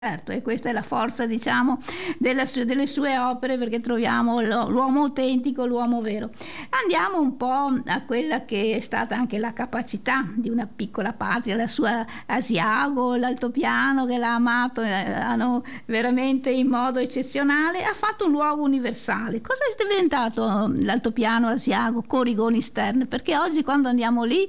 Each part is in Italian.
Certo, e questa è la forza, diciamo, delle sue opere, perché troviamo l'uomo autentico, l'uomo vero. Andiamo un po' a quella che è stata anche la capacità di una piccola patria, la sua Asiago, l'altopiano che l'ha amato, hanno veramente in modo eccezionale, ha fatto un luogo universale. Cosa è diventato l'altopiano Asiago con Rigoni Stern? Perché oggi quando andiamo lì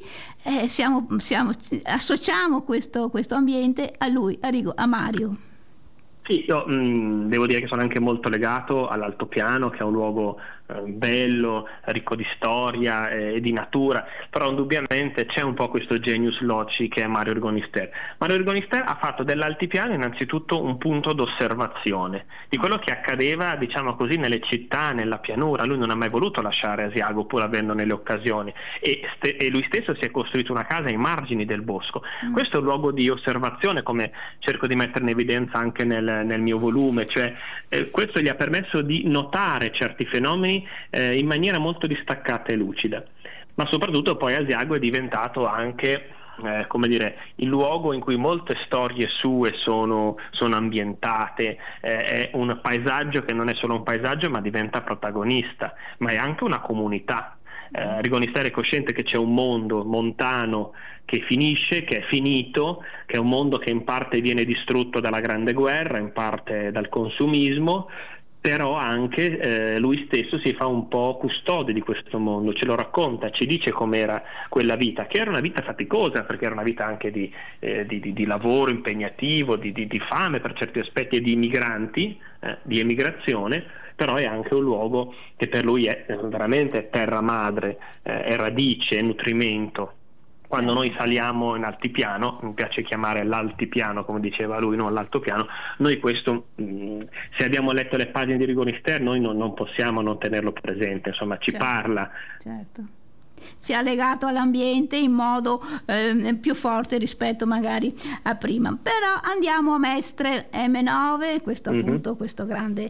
associamo questo ambiente a lui, a Mario. Sì, io devo dire che sono anche molto legato all'altopiano, che è un luogo bello, ricco di storia e di natura, però indubbiamente c'è un po' questo genius loci che è Mario Rigoni Stern. Mario Rigoni Stern ha fatto dell'altipiano innanzitutto un punto d'osservazione di quello che accadeva, diciamo così, nelle città, nella pianura. Lui non ha mai voluto lasciare Asiago pur avendone le occasioni, e lui stesso si è costruito una casa ai margini del bosco. Questo è un luogo di osservazione, come cerco di mettere in evidenza anche nel mio volume, cioè questo gli ha permesso di notare certi fenomeni in maniera molto distaccata e lucida. Ma soprattutto poi Asiago è diventato anche come dire, il luogo in cui molte storie sue sono ambientate, è un paesaggio che non è solo un paesaggio ma diventa protagonista, ma è anche una comunità. Rigoni Stern è cosciente che c'è un mondo montano che finisce, che è finito, che è un mondo che in parte viene distrutto dalla Grande Guerra, in parte dal consumismo, però anche lui stesso si fa un po' custode di questo mondo, ce lo racconta, ci dice com'era quella vita, che era una vita faticosa, perché era una vita anche di lavoro impegnativo, di fame per certi aspetti, e di migranti, di emigrazione, però è anche un luogo che per lui è veramente terra madre, è radice, è nutrimento. Quando noi saliamo in altipiano, mi piace chiamare l'altipiano come diceva lui, non l'altopiano, noi questo, se abbiamo letto le pagine di Rigoni Stern, noi non possiamo non tenerlo presente, insomma ci parla. Certo. Ci ha legato all'ambiente in modo più forte rispetto magari a prima. Però andiamo a Mestre M9, questo appunto, questa grande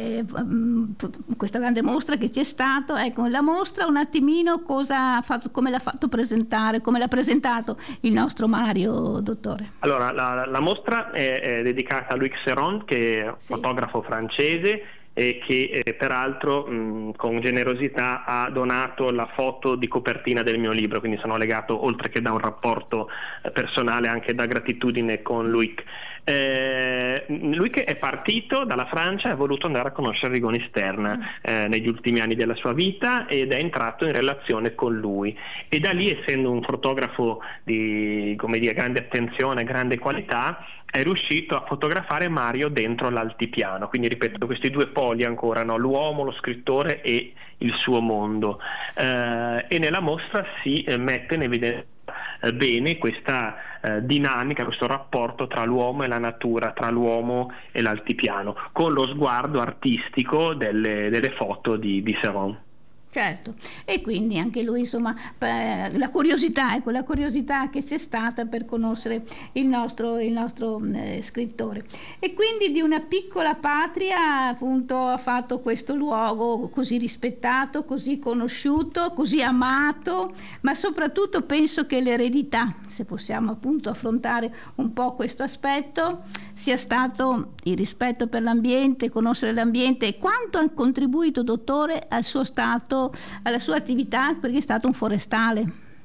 mostra che c'è stato. Ecco, la mostra un attimino cosa ha fatto, come l'ha fatto presentare, come l'ha presentato il nostro Mario, dottore? Allora, la mostra è dedicata a Loïc Serron, che è un fotografo francese, e che peraltro con generosità ha donato la foto di copertina del mio libro, quindi sono legato, oltre che da un rapporto personale, anche da gratitudine con Loïc. Loïc è partito dalla Francia e ha voluto andare a conoscere Rigoni Stern negli ultimi anni della sua vita, ed è entrato in relazione con lui, e da lì, essendo un fotografo di, come dire, grande attenzione, grande qualità, è riuscito a fotografare Mario dentro l'altipiano, quindi ripeto, questi due poli ancora, no? L'uomo, lo scrittore e il suo mondo, e nella mostra si mette in evidenza bene questa dinamica, questo rapporto tra l'uomo e la natura, tra l'uomo e l'altipiano, con lo sguardo artistico delle foto di Serron. Certo, e quindi anche lui, insomma, la curiosità che c'è stata per conoscere il nostro scrittore, e quindi di una piccola patria appunto ha fatto questo luogo così rispettato, così conosciuto, così amato, ma soprattutto penso che l'eredità, se possiamo appunto affrontare un po' questo aspetto, sia stato il rispetto per l'ambiente, conoscere l'ambiente, e quanto ha contribuito, dottore, al suo stato, alla sua attività, perché è stato un forestale.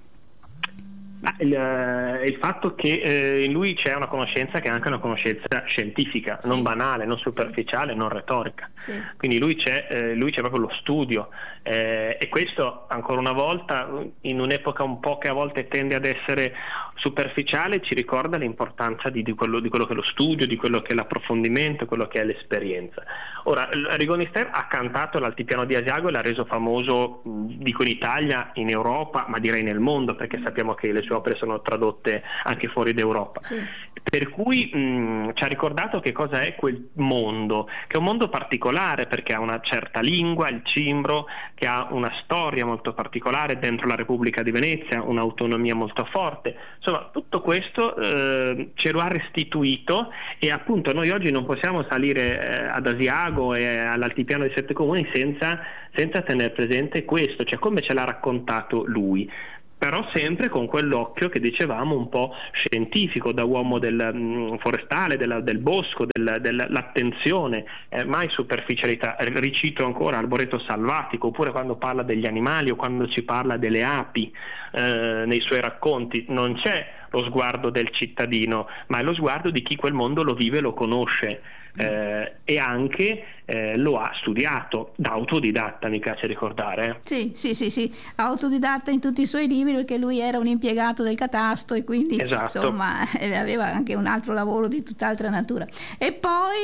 Il fatto che in lui c'è una conoscenza che è anche una conoscenza scientifica, non banale, non superficiale, non retorica. Quindi lui c'è proprio lo studio, e questo ancora una volta, in un'epoca un po' che a volte tende ad essere superficiale, ci ricorda l'importanza di quello che è lo studio, di quello che è l'approfondimento, quello che è l'esperienza. Ora, Rigoni Stern ha cantato l'altipiano di Asiago e l'ha reso famoso, dico in Italia, in Europa, ma direi nel mondo, perché sappiamo che le sue opere sono tradotte anche fuori d'Europa. Per cui ci ha ricordato che cosa è quel mondo, che è un mondo particolare perché ha una certa lingua, il cimbro, che ha una storia molto particolare dentro la Repubblica di Venezia, un'autonomia molto forte. Insomma, tutto questo ce lo ha restituito, e appunto noi oggi non possiamo salire ad Asiago e all'altipiano dei 7 comuni senza tener presente questo, cioè come ce l'ha raccontato lui. però sempre con quell'occhio che dicevamo un po' scientifico, da uomo del forestale, del bosco, dell'attenzione, mai superficialità. Ricito ancora Arboreto Salvatico, oppure quando parla degli animali o quando ci parla delle api nei suoi racconti, non c'è lo sguardo del cittadino, ma è lo sguardo di chi quel mondo lo vive e lo conosce. E anche lo ha studiato da autodidatta, mi piace ricordare. Sì, autodidatta in tutti i suoi libri, perché lui era un impiegato del catasto e quindi esatto. Insomma aveva anche un altro lavoro di tutt'altra natura. E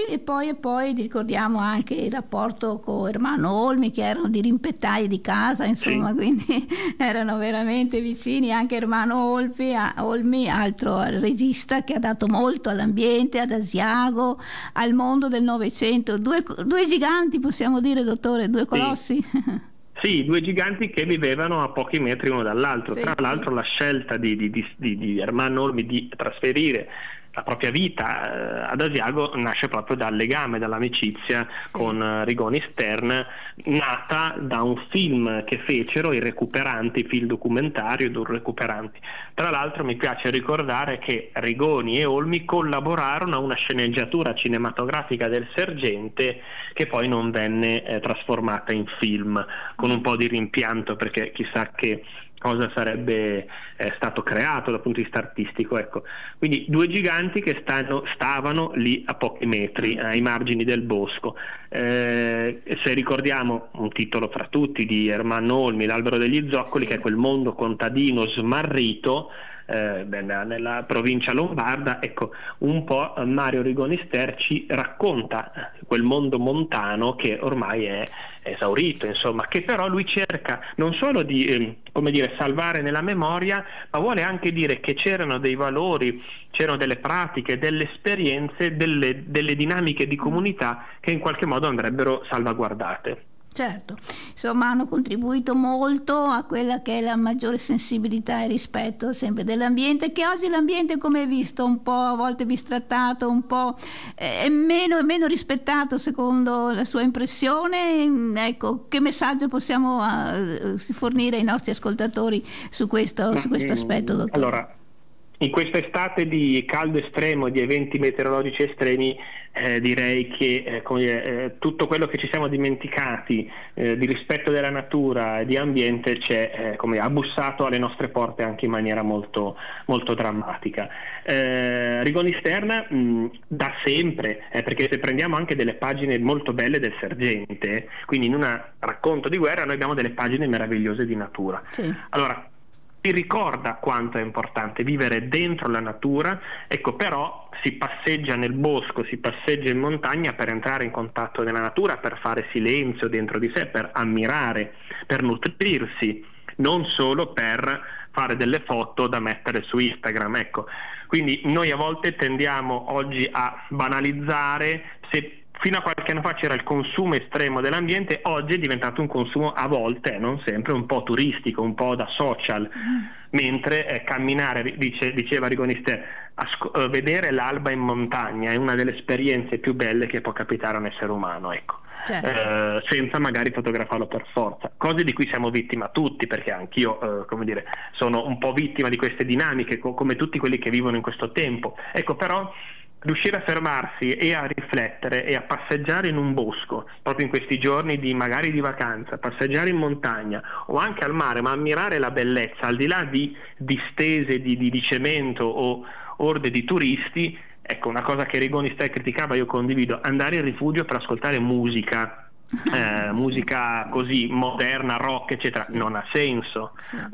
poi ricordiamo anche il rapporto con Ermanno Olmi, che erano dirimpettai di casa, insomma, sì. Quindi erano veramente vicini. Anche Ermanno Olmi, altro regista che ha dato molto all'ambiente, ad Asiago, al mondo del Novecento, due giganti, possiamo dire, dottore, due colossi. Sì, due giganti che vivevano a pochi metri uno dall'altro. Tra l'altro la scelta di Ermanno Olmi di trasferire la propria vita ad Asiago nasce proprio dal legame, dall'amicizia con Rigoni Stern, nata da un film che fecero, I Recuperanti, film documentario dei Recuperanti. Tra l'altro mi piace ricordare che Rigoni e Olmi collaborarono a una sceneggiatura cinematografica del Sergente che poi non venne trasformata in film, con un po' di rimpianto, perché chissà che cosa sarebbe stato creato dal punto di vista artistico, ecco. Quindi due giganti che stavano lì a pochi metri, ai margini del bosco. Se ricordiamo un titolo fra tutti di Ermanno Olmi, L'albero degli zoccoli, che è quel mondo contadino smarrito nella provincia lombarda, ecco, un po' Mario Rigoni Stern ci racconta quel mondo montano che ormai è esaurito, insomma, che però lui cerca non solo di salvare nella memoria, ma vuole anche dire che c'erano dei valori, c'erano delle pratiche, delle esperienze, delle dinamiche di comunità che in qualche modo andrebbero salvaguardate. Certo, insomma hanno contribuito molto a quella che è la maggiore sensibilità e rispetto sempre dell'ambiente, che oggi l'ambiente, come hai visto, un po' a volte bistrattato, un po' è meno rispettato secondo la sua impressione. Ecco, che messaggio possiamo fornire ai nostri ascoltatori su questo aspetto, dottore? Allora, in questa estate di caldo estremo, di eventi meteorologici estremi, direi che tutto quello che ci siamo dimenticati di rispetto della natura e di ambiente ha bussato alle nostre porte anche in maniera molto, molto drammatica. Rigoni Stern da sempre, perché se prendiamo anche delle pagine molto belle del Sergente, quindi in un racconto di guerra noi abbiamo delle pagine meravigliose di natura. Sì. Allora, si ricorda quanto è importante vivere dentro la natura, ecco, però si passeggia nel bosco, si passeggia in montagna per entrare in contatto nella natura, per fare silenzio dentro di sé, per ammirare, per nutrirsi, non solo per fare delle foto da mettere su Instagram, ecco. Quindi noi a volte tendiamo oggi a banalizzare. Se fino a qualche anno fa c'era il consumo estremo dell'ambiente, oggi è diventato un consumo a volte, non sempre, un po' turistico, un po' da social, mentre camminare, diceva Rigoni Stern, vedere l'alba in montagna è una delle esperienze più belle che può capitare a un essere umano, ecco. Certo. Senza magari fotografarlo per forza, cose di cui siamo vittima tutti, perché anch'io sono un po' vittima di queste dinamiche, come tutti quelli che vivono in questo tempo, ecco. Però riuscire a fermarsi e a riflettere e a passeggiare in un bosco, proprio in questi giorni magari di vacanza, passeggiare in montagna o anche al mare, ma ammirare la bellezza al di là di distese di cemento o orde di turisti, ecco, una cosa che Rigoni Stern criticava, io condivido: andare in rifugio per ascoltare musica, musica così moderna, rock, eccetera, non ha senso,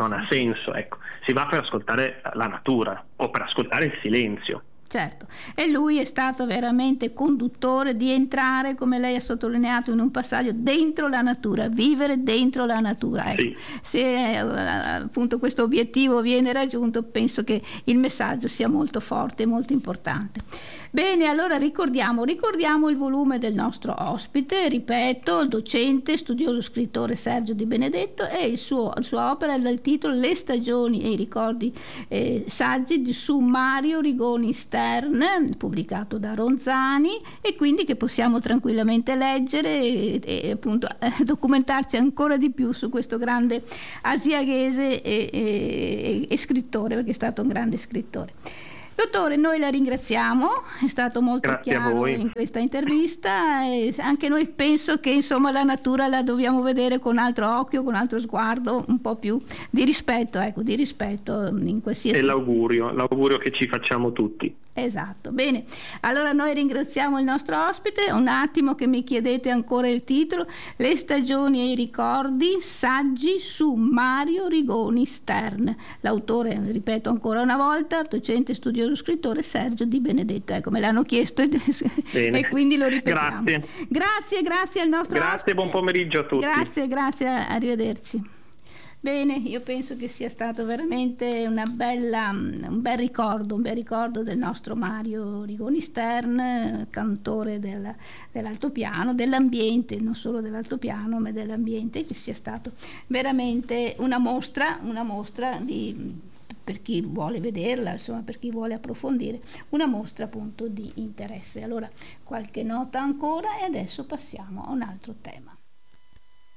ecco. Si va per ascoltare la natura o per ascoltare il silenzio. Certo, e lui è stato veramente conduttore di entrare, come lei ha sottolineato in un passaggio, dentro la natura, vivere dentro la natura. Ecco. Sì. Se appunto questo obiettivo viene raggiunto, penso che il messaggio sia molto forte e molto importante. Bene, allora ricordiamo il volume del nostro ospite, ripeto, il docente, studioso, scrittore Sergio Di Benedetto, e la sua opera dal titolo Le stagioni e i ricordi, saggi su Mario Rigoni Stern, pubblicato da Ronzani, e quindi che possiamo tranquillamente leggere e appunto documentarci ancora di più su questo grande asiaghese e scrittore, perché è stato un grande scrittore. Dottore, noi la ringraziamo, è stato molto chiaro in questa intervista, e anche noi penso che insomma la natura la dobbiamo vedere con altro occhio, con altro sguardo, un po' più di rispetto, di rispetto in qualsiasi... È l'augurio che ci facciamo tutti. Esatto, bene, allora noi ringraziamo il nostro ospite. Un attimo che mi chiedete ancora il titolo: Le stagioni e i ricordi, saggi su Mario Rigoni Stern. L'autore, ripeto ancora una volta, docente, studioso, scrittore Sergio Di Benedetto. Ecco, me l'hanno chiesto e quindi lo ripetiamo. Grazie al nostro ospite. Buon pomeriggio a tutti. Grazie, arrivederci. Bene, io penso che sia stato veramente un bel ricordo del nostro Mario Rigoni Stern, cantore dell'altopiano, dell'ambiente, non solo dell'altopiano ma dell'ambiente, che sia stato veramente una mostra per chi vuole vederla, insomma, per chi vuole approfondire, una mostra appunto di interesse. Allora, qualche nota ancora e adesso passiamo a un altro tema.